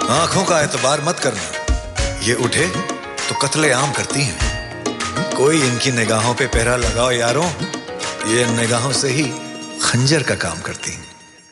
आंखों का एतबार मत करना, ये उठे तो कत्ले आम करती हैं। कोई इनकी निगाहों पे पहरा लगाओ यारों, ये निगाहों से ही खंजर का काम करती हैं।